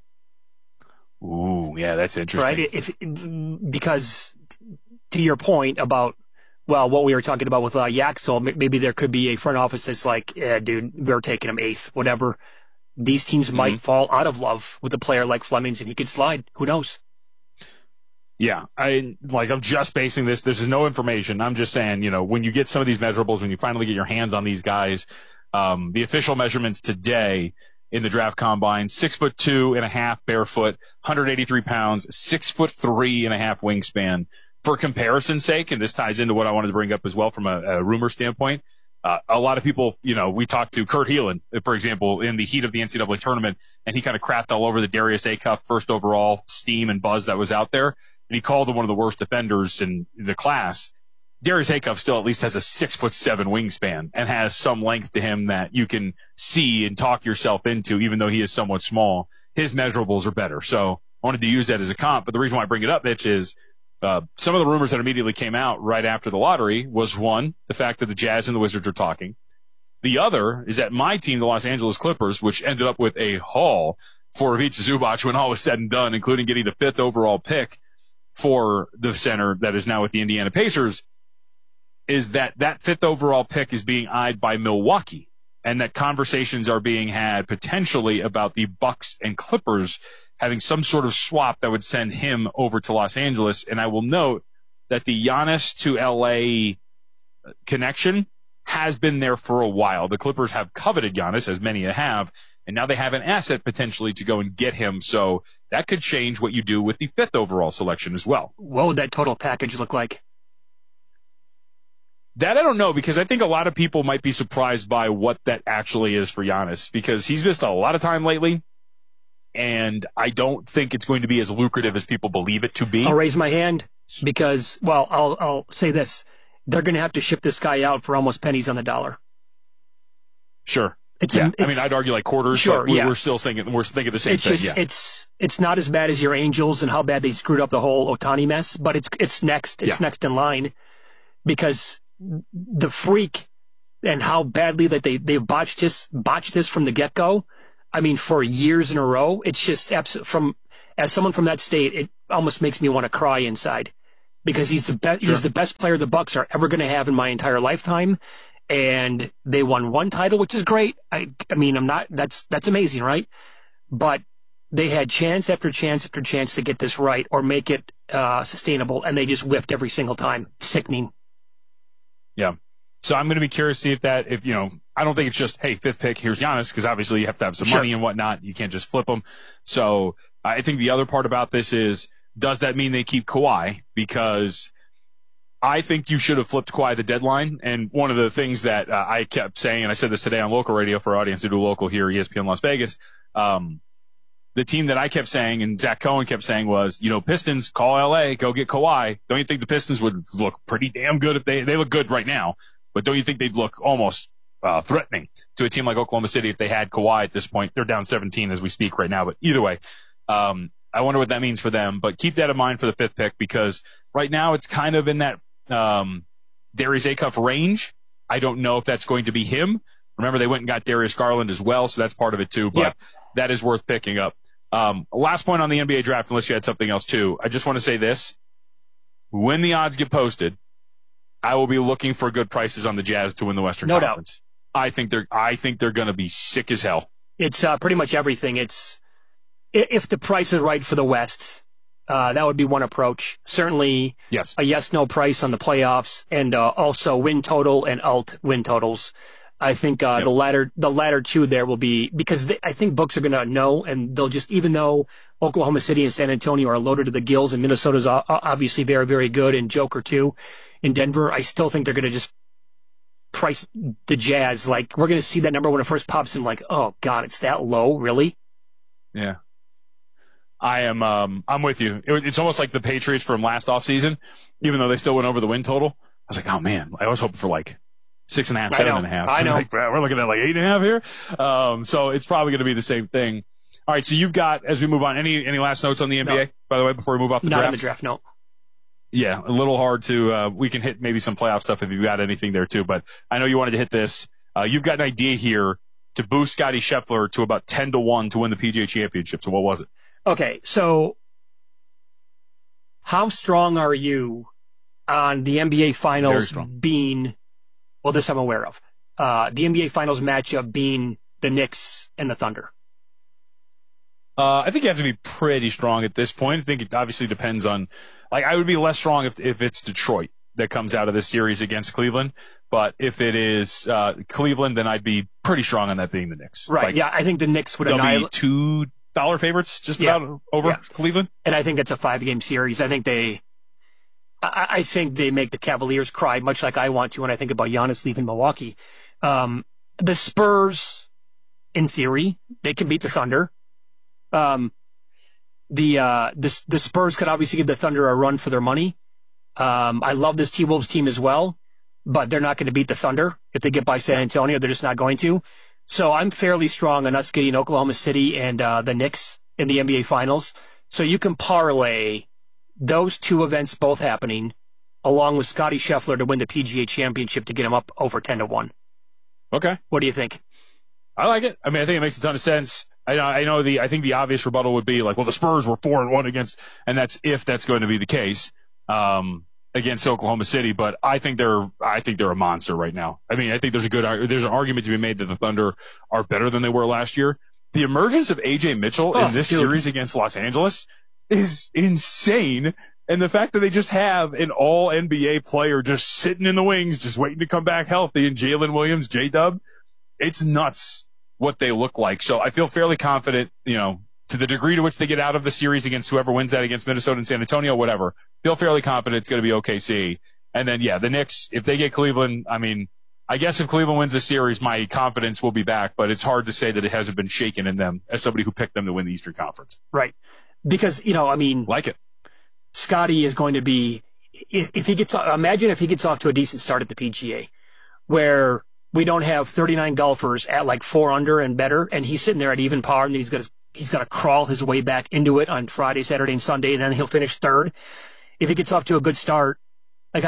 Ooh, yeah, that's interesting. Right? Because to your point about, well, what we were talking about with Yaxel, maybe there could be a front office that's like, yeah, dude, we're taking him 8th, whatever. These teams might fall out of love with a player like Flemings, and he could slide. Who knows? Yeah, I'm just basing this. This is no information. I'm just saying, when you get some of these measurables, when you finally get your hands on these guys, the official measurements today in the draft combine: 6'2.5" barefoot, 183 pounds, 6'3.5" wingspan. For comparison's sake, and this ties into what I wanted to bring up as well from a rumor standpoint. A lot of people, we talked to Kurt Helin, for example, in the heat of the NCAA tournament, and he kind of crapped all over the Darius Acuff first overall steam and buzz that was out there. And he called him one of the worst defenders in the class. Darius Acuff still at least has a 6'7" wingspan and has some length to him that you can see and talk yourself into, even though he is somewhat small. His measurables are better. So I wanted to use that as a comp. But the reason why I bring it up, Mitch, is some of the rumors that immediately came out right after the lottery was, one, the fact that the Jazz and the Wizards are talking. The other is that my team, the Los Angeles Clippers, which ended up with a haul for Ivica Zubac when all was said and done, including getting the 5th overall pick for the center that is now with the Indiana Pacers, is that 5th overall pick is being eyed by Milwaukee, and that conversations are being had potentially about the Bucks and Clippers having some sort of swap that would send him over to Los Angeles. And I will note that the Giannis to LA connection has been there for a while. The Clippers have coveted Giannis, as many have, and now they have an asset potentially to go and get him. So that could change what you do with the 5th overall selection as well. What would that total package look like? That I don't know, because I think a lot of people might be surprised by what that actually is for Giannis, because he's missed a lot of time lately. And I don't think it's going to be as lucrative as people believe it to be. I'll raise my hand because, well, I'll say this. They're going to have to ship this guy out for almost pennies on the dollar. Sure. I'd argue like quarters, sure, but we're still thinking the same thing. It's not as bad as your Angels and how bad they screwed up the whole Ohtani mess, but it's next in line, because the freak and how badly that they botched this from the get-go. I mean, for years in a row, it's just as someone from that state, it almost makes me want to cry inside, because he's the best player the Bucks are ever going to have in my entire lifetime. And they won one title, which is great. I mean, that's amazing, right? But they had chance after chance after chance to get this right or make it sustainable, and they just whiffed every single time. Sickening. Yeah. So I'm going to be curious to see if I don't think it's just, hey, 5th pick, here's Giannis, because obviously you have to have some money and whatnot. You can't just flip them. So I think the other part about this is, does that mean they keep Kawhi? Because I think you should have flipped Kawhi at the deadline. And one of the things that I kept saying, and I said this today on local radio for our audience who do local here, ESPN Las Vegas, the team that I kept saying and Zach Cohen kept saying was, Pistons, call LA, go get Kawhi. Don't you think the Pistons would look pretty damn good if they look good right now, but don't you think they'd look almost threatening to a team like Oklahoma City if they had Kawhi at this point? They're down 17 as we speak right now, but either way, I wonder what that means for them. But keep that in mind for the 5th pick, because right now it's kind of in that Darius Acuff range. I don't know if that's going to be him. Remember, they went and got Darius Garland as well, so that's part of it too, but that is worth picking up. Last point on the NBA draft, unless you had something else too. I just want to say this. When the odds get posted, I will be looking for good prices on the Jazz to win the Western Conference. Doubt. I think they're going to be sick as hell. It's pretty much everything. It's if the price is right for the West, that would be one approach. Certainly a yes-no price on the playoffs, and also win total and alt win totals. I think the latter two there will be, because I think books are going to know, and they'll just, even though Oklahoma City and San Antonio are loaded to the gills, and Minnesota's obviously very, very good, and Joker too in Denver, I still think they're going to just price the Jazz. Like, we're going to see that number when it first pops in, like, oh God, it's that low, really? Yeah. I'm with you. It's almost like the Patriots from last offseason, even though they still went over the win total. I was like, oh man, I was hoping for like 6.5, 7.5. I know. Like, we're looking at like 8.5 here. So it's probably going to be the same thing. All right. So you've got, as we move on, any last notes on the NBA, by the way, before we move off the draft? Not on the draft, no. Yeah. A little hard to, we can hit maybe some playoff stuff if you've got anything there too, but I know you wanted to hit this. You've got an idea here to boost Scottie Scheffler to about 10-1 to win the PGA Championship. So what was it? Okay, so how strong are you on the NBA Finals being, well, this I'm aware of, the NBA Finals matchup being the Knicks and the Thunder? I think you have to be pretty strong at this point. I think it obviously depends on, like, I would be less strong if it's Detroit that comes out of this series against Cleveland. But if it is Cleveland, then I'd be pretty strong on that being the Knicks. Right, like, yeah, I think the Knicks would annihilate. $2 favorites just about over Cleveland. And I think that's a 5-game series. I think they make the Cavaliers cry, much like I want to when I think about Giannis leaving Milwaukee. The Spurs, in theory, they can beat the Thunder. The Spurs could obviously give the Thunder a run for their money. I love this T-Wolves team as well, but they're not going to beat the Thunder. If they get by San Antonio, they're just not going to. So I'm fairly strong on us getting Oklahoma City and the Knicks in the NBA Finals. So you can parlay those two events both happening, along with Scottie Scheffler to win the PGA Championship to get him up over 10-1. Okay. What do you think? I like it. I mean, I think it makes a ton of sense. I think the obvious rebuttal would be like, well, the Spurs were 4-1 against, and that's if that's going to be the case. Against Oklahoma City, but I think they're a monster right now. I mean, I think there's an argument to be made that the Thunder are better than they were last year. The emergence of AJ Mitchell in this series against Los Angeles is insane. And the fact that they just have an all NBA player just sitting in the wings, just waiting to come back healthy, and Jalen Williams, J-Dub, it's nuts what they look like. So I feel fairly confident, to the degree to which they get out of the series against whoever wins that against Minnesota and San Antonio, whatever, feel fairly confident it's going to be OKC. And then, the Knicks, if they get Cleveland, I mean, I guess if Cleveland wins the series, my confidence will be back, but it's hard to say that it hasn't been shaken in them as somebody who picked them to win the Eastern Conference. Right. Because, like it. Scottie is going to be, imagine if he gets off to a decent start at the PGA, where we don't have 39 golfers at like 4 under and better, and he's sitting there at even par, and he's got to crawl his way back into it on Friday, Saturday, and Sunday, and then he'll finish third. If he gets off to a good start, like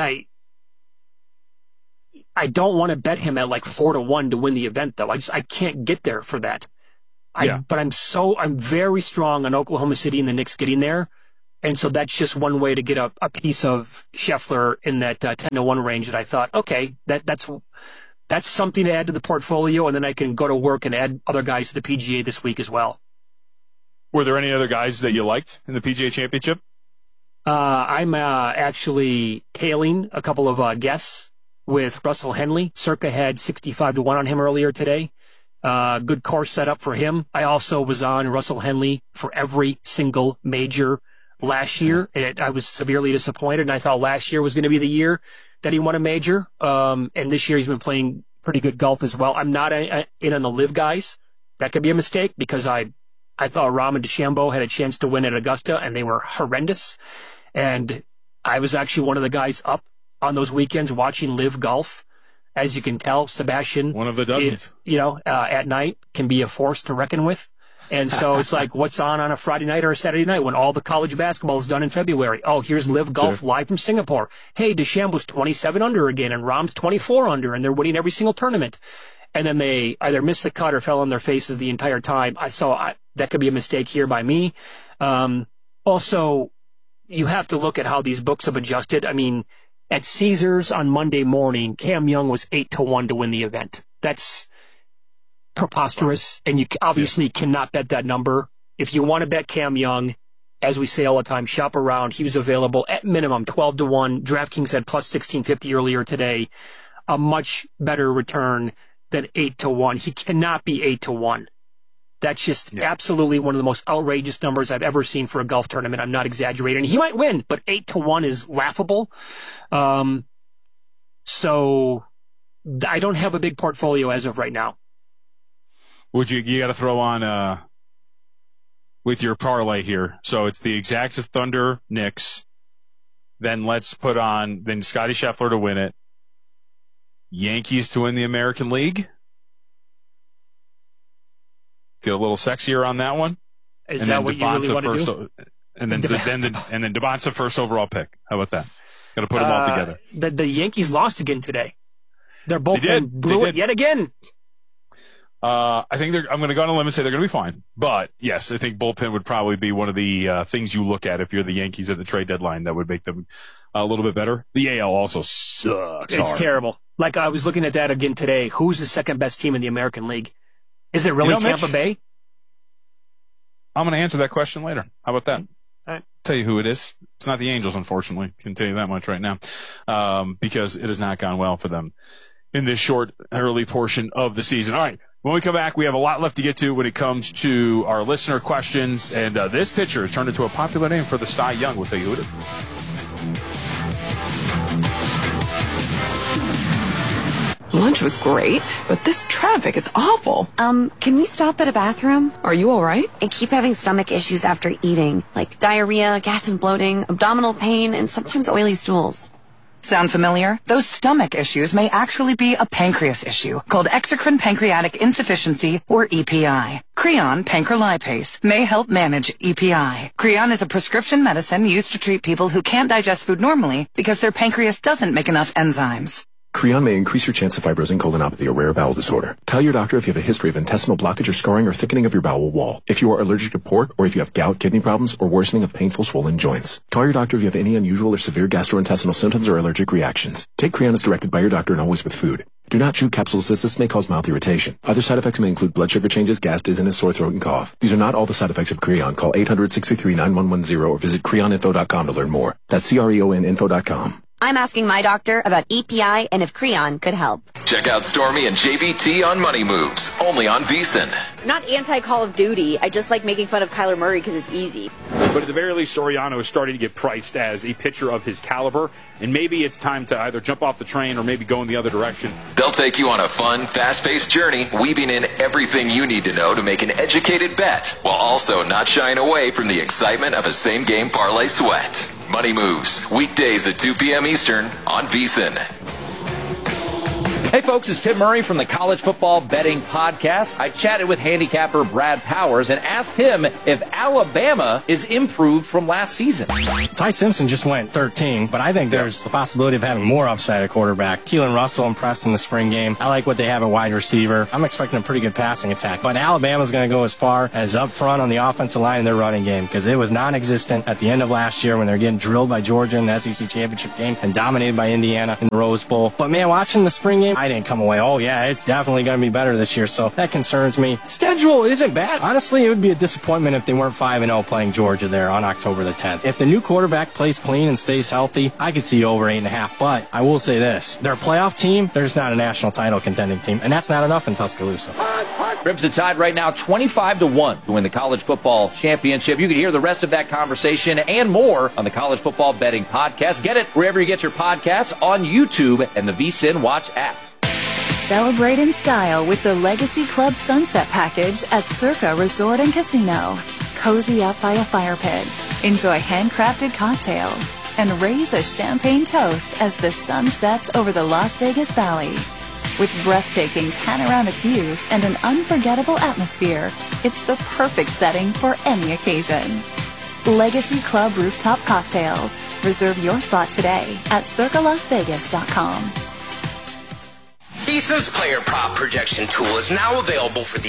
I don't want to bet him at like 4-1 to win the event, though. I can't get there for that. But I'm very strong on Oklahoma City and the Knicks getting there. And so that's just one way to get a piece of Scheffler in that 10-1 range that I thought, okay, that's something to add to the portfolio. And then I can go to work and add other guys to the PGA this week as well. Were there any other guys that you liked in the PGA Championship? I'm actually tailing a couple of guests with Russell Henley. Circa had 65-1 on him earlier today. Good course setup for him. I also was on Russell Henley for every single major last year. I was severely disappointed, and I thought last year was going to be the year that he won a major. And this year he's been playing pretty good golf as well. I'm not in on the live guys. That could be a mistake because I thought Rahm and DeChambeau had a chance to win at Augusta, and they were horrendous. And I was actually one of the guys up on those weekends watching live golf. As you can tell, Sebastian, one of the dozens, at night can be a force to reckon with. And so it's like, what's on a Friday night or a Saturday night when all the college basketball is done in February? Oh, here's live golf live from Singapore. Hey, DeChambeau's 27 under again, and Rahm's 24 under, and they're winning every single tournament. And then they either missed the cut or fell on their faces the entire time. That could be a mistake here by me. Also, you have to look at how these books have adjusted. I mean, at Caesars on Monday morning, Cam Young was 8-1 to win the event. That's preposterous, and you obviously cannot bet that number. If you want to bet Cam Young, as we say all the time, shop around. He was available at minimum 12-1. DraftKings had plus 1650 earlier today. A much better return than 8-1. He cannot be 8-1. That's just absolutely one of the most outrageous numbers I've ever seen for a golf tournament. I'm not exaggerating. He might win, but 8-1 is laughable. So I don't have a big portfolio as of right now. You got to throw on with your parlay here. So it's the exacts of Thunder, Knicks. Then let's put on Scotty Scheffler to win it. Yankees to win the American League. Get a little sexier on that one. Is that what you really want to do? And then DeBonsa first overall pick. How about that? Got to put them all together. The Yankees lost again today. Their bullpen blew it yet again. I think I'm going to go on a limb and say they're going to be fine. But yes, I think bullpen would probably be one of the things you look at if you're the Yankees at the trade deadline. That would make them a little bit better. The AL also sucks. It's terrible. Like I was looking at that again today. Who's the second best team in the American League? Is it really Tampa Mitch, Bay? I'm going to answer that question later. How about that? All right. Tell you who it is. It's not the Angels, unfortunately. Can tell you that much right now, because it has not gone well for them in this short, early portion of the season. All right. When we come back, we have a lot left to get to when it comes to our listener questions, and this pitcher has turned into a popular name for the Cy Young. We'll tell you who it is. Lunch was great, but this traffic is awful. Can we stop at a bathroom? Are you all right? I keep having stomach issues after eating, like diarrhea, gas and bloating, abdominal pain, and sometimes oily stools. Sound familiar? Those stomach issues may actually be a pancreas issue called exocrine pancreatic insufficiency, or EPI. Creon pancrelipase may help manage EPI. Creon is a prescription medicine used to treat people who can't digest food normally because their pancreas doesn't make enough enzymes. Creon may increase your chance of fibrosing colonopathy, a rare bowel disorder. Tell your doctor if you have a history of intestinal blockage or scarring or thickening of your bowel wall. If you are allergic to pork, or if you have gout, kidney problems, or worsening of painful swollen joints. Call your doctor if you have any unusual or severe gastrointestinal symptoms or allergic reactions. Take Creon as directed by your doctor and always with food. Do not chew capsules as this may cause mouth irritation. Other side effects may include blood sugar changes, gas, dizziness, sore throat, and cough. These are not all the side effects of Creon. Call 800-633-9110 or visit creoninfo.com to learn more. That's CREONinfo.com. I'm asking my doctor about EPI and if Creon could help. Check out Stormy and JVT on Money Moves, only on VSiN. Not anti-Call of Duty. I just like making fun of Kyler Murray because it's easy. But at the very least, Soriano is starting to get priced as a pitcher of his caliber, and maybe it's time to either jump off the train or maybe go in the other direction. They'll take you on a fun, fast-paced journey, weaving in everything you need to know to make an educated bet, while also not shying away from the excitement of a same-game parlay sweat. Money Moves, weekdays at 2 p.m. Eastern on VSiN. Hey folks, it's Tim Murray from the College Football Betting Podcast. I chatted with handicapper Brad Powers and asked him if Alabama is improved from last season. Ty Simpson just went 13, but I think there's the possibility of having more upside at quarterback. Keelan Russell impressed in the spring game. I like what they have at wide receiver. I'm expecting a pretty good passing attack, but Alabama's going to go as far as up front on the offensive line in their running game because it was non-existent at the end of last year when they're getting drilled by Georgia in the SEC championship game and dominated by Indiana in the Rose Bowl. But man, watching the spring game, I didn't come away, oh yeah, it's definitely going to be better this year, so that concerns me. Schedule isn't bad. Honestly, it would be a disappointment if they weren't 5-0 playing Georgia there on October the 10th. If the new quarterback plays clean and stays healthy, I could see over 8.5, but I will say this, they're a playoff team, they're just not a national title contending team, and that's not enough in Tuscaloosa. Crimson Tide right now 25-1 to win the college football championship. You can hear the rest of that conversation and more on the College Football Betting Podcast. Get it wherever you get your podcasts, on YouTube and the VSiN Watch app. Celebrate in style with the Legacy Club Sunset Package at Circa Resort and Casino. Cozy up by a fire pit, enjoy handcrafted cocktails, and raise a champagne toast as the sun sets over the Las Vegas Valley. With breathtaking panoramic views and an unforgettable atmosphere, it's the perfect setting for any occasion. Legacy Club Rooftop Cocktails. Reserve your spot today at circalasvegas.com. VSiN's player prop projection tool is now available for the